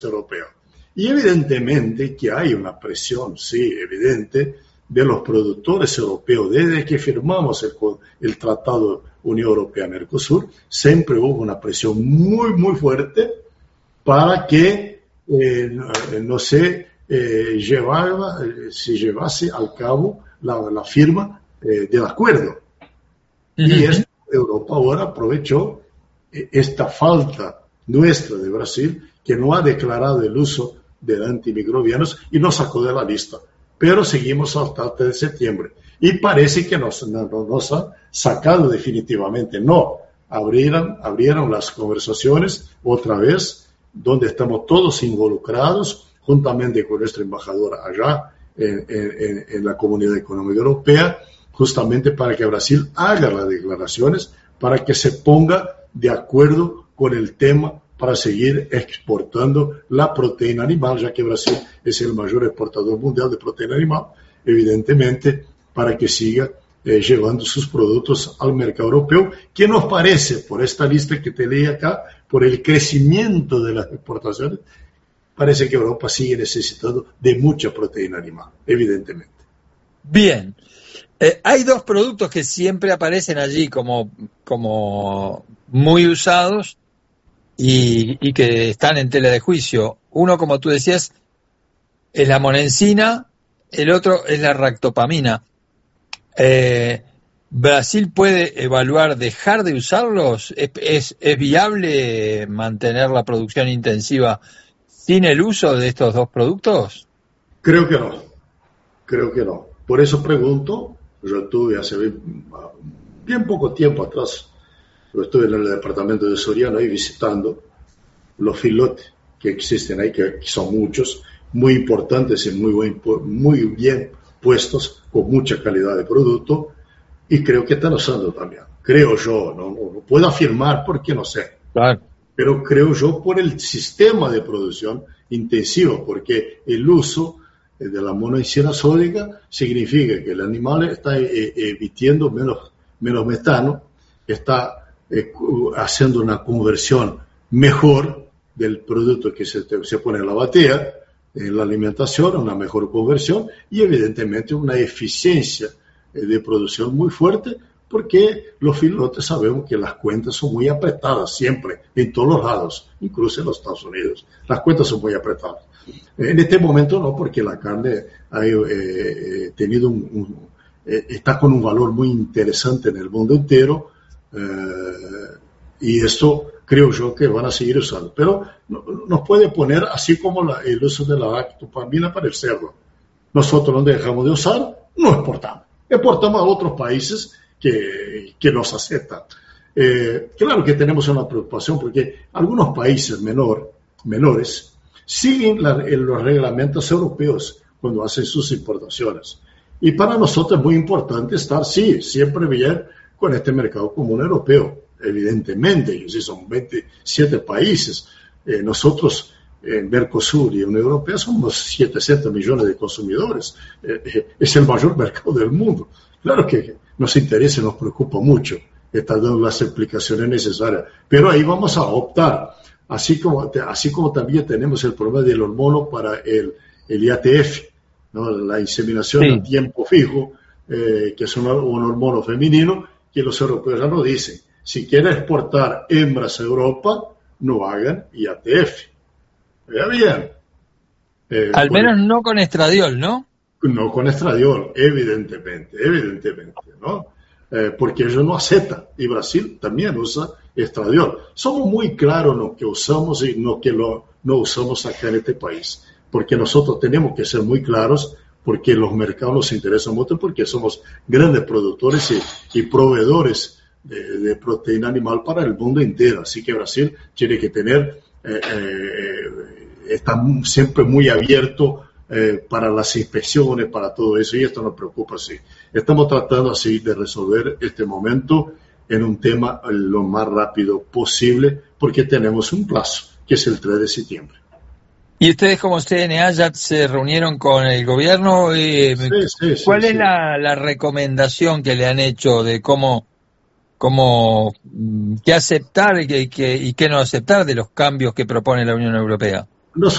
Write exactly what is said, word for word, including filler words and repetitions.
europeos. Y evidentemente que hay una presión, sí, evidente, de los productores europeos. Desde que firmamos el, el Tratado Unión Europea-Mercosur, siempre hubo una presión muy, muy fuerte para que eh, no, no se, eh, llevaba, se llevase al cabo la, la firma eh, del acuerdo. Uh-huh. Y esto, Europa ahora aprovechó eh, esta falta nuestra de Brasil, que no ha declarado el uso de antimicrobianos y nos sacó de la lista. Pero seguimos hasta el de septiembre. Y parece que nos, no, nos han sacado definitivamente. No, abrieron, abrieron las conversaciones otra vez, donde estamos todos involucrados, juntamente con nuestra embajadora allá en, en, en la Comunidad Económica Europea, justamente para que Brasil haga las declaraciones, para que se ponga de acuerdo con el tema para seguir exportando la proteína animal, ya que Brasil es el mayor exportador mundial de proteína animal, evidentemente, para que siga eh, llevando sus productos al mercado europeo, que nos parece, por esta lista que te leí acá, por el crecimiento de las exportaciones, parece que Europa sigue necesitando de mucha proteína animal, evidentemente. Bien. Eh, hay dos productos que siempre aparecen allí como, como muy usados, Y, y que están en tela de juicio. Uno, como tú decías, es la monensina, el otro es la ractopamina. Eh, ¿Brasil puede evaluar dejar de usarlos? ¿Es, es, ¿Es viable mantener la producción intensiva sin el uso de estos dos productos? Creo que no, creo que no. Por eso pregunto, yo estuve hace bien poco tiempo atrás, yo estuve en el departamento de Soriano ahí visitando los filotes que existen ahí, que son muchos, muy importantes y muy, buen, muy bien puestos, con mucha calidad de producto, y creo que están usando también. Creo yo, no, no, no puedo afirmar porque no sé, claro, pero creo yo por el sistema de producción intensivo, porque el uso de la monoicina sódica significa que el animal está emitiendo menos, menos metano, está Eh, haciendo una conversión mejor del producto que se, te, se pone en la batea, en la alimentación, una mejor conversión y evidentemente una eficiencia eh, de producción muy fuerte, porque los filotes sabemos que las cuentas son muy apretadas siempre, en todos los lados, incluso en los Estados Unidos. Las cuentas son muy apretadas. En este momento no, porque la carne ha eh, tenido un, un eh, está con un valor muy interesante en el mundo entero. Uh, y esto creo yo que van a seguir usando, pero no, nos puede poner así como la, el uso de la ractopamina para el cerdo. Nosotros no dejamos de usar, no exportamos, exportamos a otros países que, que nos aceptan. Eh, claro que tenemos una preocupación porque algunos países menor, menores siguen la, los reglamentos europeos cuando hacen sus importaciones, y para nosotros es muy importante estar, sí, siempre bien con este mercado común europeo, evidentemente, y si son veintisiete países, eh, nosotros en Mercosur y Unión Europea somos setecientos millones de consumidores, eh, eh, es el mayor mercado del mundo. Claro que nos interesa y nos preocupa mucho, está dando las explicaciones necesarias, pero ahí vamos a optar, así como, así como también tenemos el problema del hormono para el, el I A T F, ¿no? La inseminación sí. a tiempo fijo, eh, que es un, un hormono femenino, que los europeos ya nos dicen, si quieren exportar hembras a Europa, no hagan I A T F. Vea bien. Eh, Al menos el, no con estradiol, ¿no? No con estradiol, evidentemente, evidentemente, ¿no? Eh, porque ellos no aceptan, y Brasil también usa estradiol. Somos muy claros en lo que usamos y lo que lo, no usamos acá en este país, porque nosotros tenemos que ser muy claros, porque los mercados nos interesan mucho, porque somos grandes productores y, y proveedores de, de proteína animal para el mundo entero. Así que Brasil tiene que tener, eh, eh, está siempre muy abierto eh, para las inspecciones, para todo eso, y esto nos preocupa, sí. Estamos tratando así de resolver este momento en un tema lo más rápido posible, porque tenemos un plazo, que es el tres de septiembre. ¿Y ustedes como C N A ya se reunieron con el gobierno? Eh, sí, sí, ¿Cuál sí, es sí. La, la recomendación que le han hecho de cómo, cómo qué aceptar y qué, y qué no aceptar de los cambios que propone la Unión Europea? no